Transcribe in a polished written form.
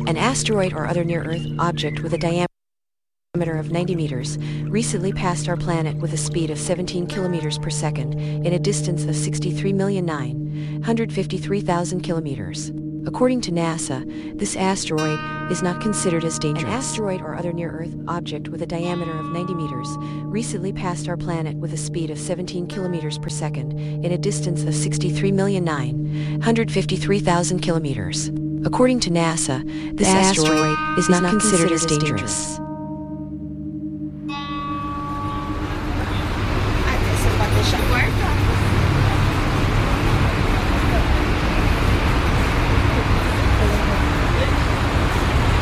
An asteroid or other near-Earth object with a diameter of 90 meters recently passed our planet with a speed of 17 kilometers per second in a distance of 63,953,000 kilometers. According to NASA, this asteroid is not considered as dangerous. An asteroid or other near-Earth object with a diameter of 90 meters recently passed our planet with a speed of 17 kilometers per second in a distance of 63,953,000 kilometers. According to NASA, this asteroid is not considered as dangerous.